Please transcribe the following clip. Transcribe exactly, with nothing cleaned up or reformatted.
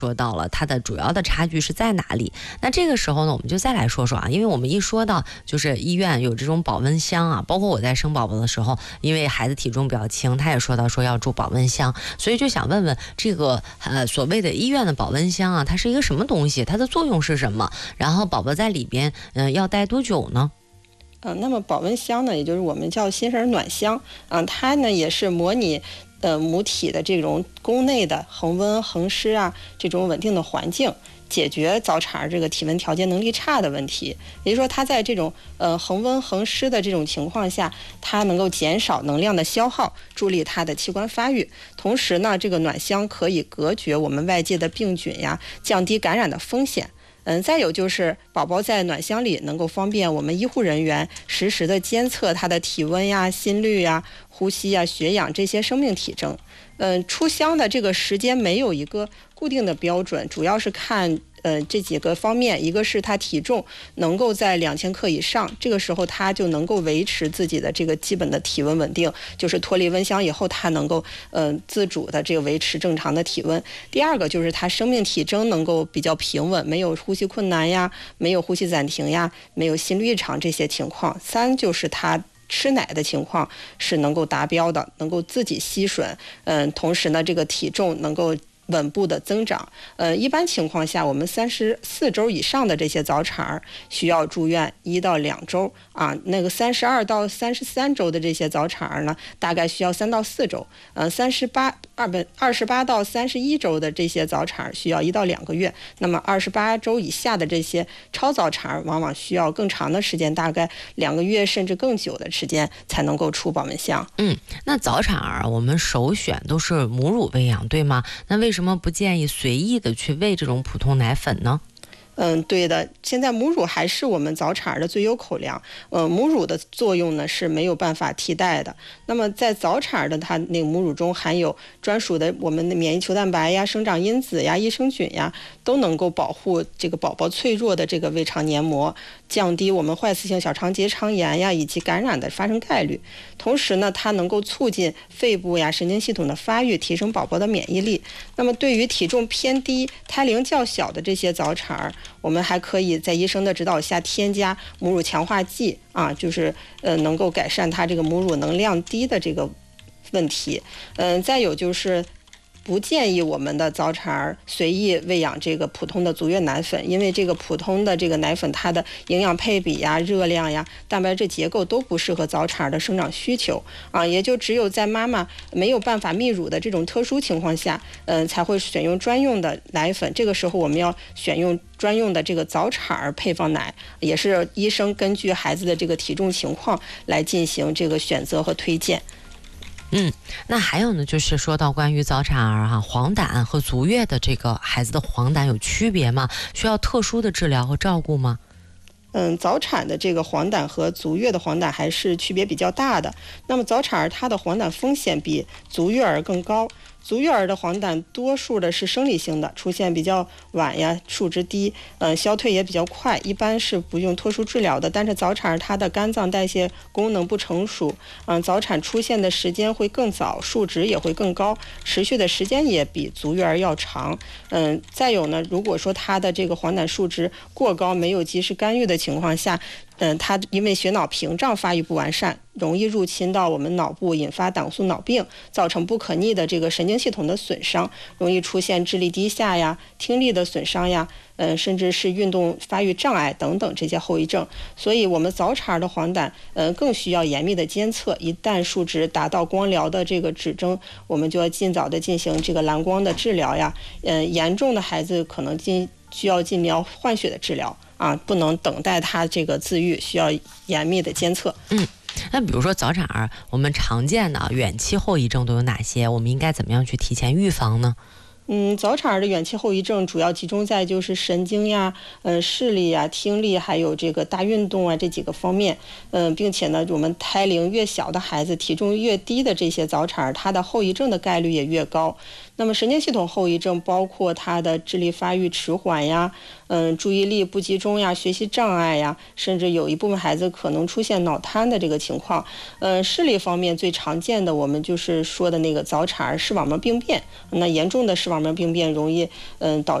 说到了它的主要的差距是在哪里。那这个时候呢，我们就再来说说啊，因为我们一说到就是医院有这种保温箱啊，包括我在生宝宝的时候，因为孩子体重比较轻，他也说到说要住保温箱，所以就想问问这个呃所谓的医院的保温箱啊，它是一个什么东西？它的作用是什么？然后宝宝在里边嗯、呃、要待多久呢？ 嗯、呃，那么保温箱呢，也就是我们叫新生暖箱，嗯、呃，它呢也是模拟呃母体的这种宫内的恒温恒湿啊这种稳定的环境，解决早产儿这个体温调节能力差的问题。也就是说，它在这种呃恒温恒湿的这种情况下，它能够减少能量的消耗，助力它的器官发育。同时呢，这个暖箱可以隔绝我们外界的病菌呀，降低感染的风险。嗯，再有就是宝宝在暖箱里能够方便我们医护人员实时的监测他的体温呀、心率呀、呼吸呀、血氧这些生命体征。嗯，出箱的这个时间没有一个固定的标准，主要是看呃这几个方面，一个是他体重能够在两千克以上，这个时候他就能够维持自己的这个基本的体温稳定，就是脱离温箱以后，他能够呃自主的这个维持正常的体温。第二个就是他生命体征能够比较平稳，没有呼吸困难呀，没有呼吸暂停呀，没有心律异常这些情况。三就是他吃奶的情况是能够达标的，能够自己吸吮，嗯，同时呢，这个体重能够稳步的增长。呃，一般情况下，我们三十四周以上的这些早产儿需要住院一到两周啊。那个三十二到三十三周的这些早产儿呢，大概需要三到四周。呃，三十八二本二十八到三十一周的这些早产儿需要一到两个月。那么二十八周以下的这些超早产儿，往往需要更长的时间，大概两个月甚至更久的时间才能够出保温箱。 嗯，那早产儿我们首选都是母乳喂养，对吗？那为什么不建议随意的去喂这种普通奶粉呢？ 嗯，对的，现在母乳还是我们早产儿的最优口粮。呃，母乳的作用呢是没有办法替代的。那么在早产儿的它那个母乳中含有专属的我们的免疫球蛋白呀、生长因子呀、益生菌呀，都能够保护这个宝宝脆弱的这个胃肠黏膜，降低我们坏死性小肠结肠炎呀以及感染的发生概率。同时呢，它能够促进肺部呀神经系统的发育，提升宝宝的免疫力。那么对于体重偏低、胎龄较小的这些早产儿，我们还可以在医生的指导下添加母乳强化剂啊，就是呃能够改善它这个母乳能量低的这个问题。嗯、呃，再有就是不建议我们的早产儿随意喂养这个普通的足月奶粉，因为这个普通的这个奶粉它的营养配比呀、热量呀、蛋白质结构都不适合早产儿的生长需求啊，也就只有在妈妈没有办法泌乳的这种特殊情况下，嗯、呃，才会选用专用的奶粉。这个时候我们要选用专用的这个早产儿配方奶，也是医生根据孩子的这个体重情况来进行这个选择和推荐。 嗯，那还有呢，就是说到关于早产儿哈、啊，黄疸和足月的这个孩子的黄疸有区别吗？需要特殊的治疗和照顾吗？ 嗯，早产的这个黄疸和足月的黄疸还是区别比较大的。那么早产儿它的黄疸风险比足月儿更高。足月儿的黄疸多数的是生理性的，出现比较晚呀，数值低，嗯，消退也比较快，一般是不用特殊治疗的。但是早产儿它的肝脏代谢功能不成熟，嗯，早产出现的时间会更早，数值也会更高，持续的时间也比足月儿要长。嗯，再有呢，如果说它的这个黄疸数值过高，没有及时干预的情况下，嗯，它因为血脑屏障发育不完善，容易入侵到我们脑部，引发胆素脑病，造成不可逆的这个神经系统的损伤，容易出现智力低下呀、听力的损伤呀，嗯，甚至是运动发育障碍等等这些后遗症。所以，我们早产儿的黄疸，嗯，更需要严密的监测。一旦数值达到光疗的这个指征，我们就要尽早的进行这个蓝光的治疗呀。嗯，严重的孩子可能进需要进疗换血的治疗。啊，不能等待他这个自愈，需要严密的监测。 嗯，那比如说早产儿，我们常见的远期后遗症都有哪些？我们应该怎么样去提前预防呢？ 嗯，早产儿的远期后遗症主要集中在就是神经呀、嗯视力呀、听力，还有这个大运动啊这几个方面。嗯，并且呢，我们胎龄越小的孩子，体重越低的这些早产儿，它的后遗症的概率也越高。 那么神经系统后遗症包括他的智力发育迟缓呀，嗯，注意力不集中呀，学习障碍呀，甚至有一部分孩子可能出现脑瘫的这个情况。呃，视力方面最常见的我们就是说的那个早产儿视网膜病变，那严重的视网膜病变容易嗯导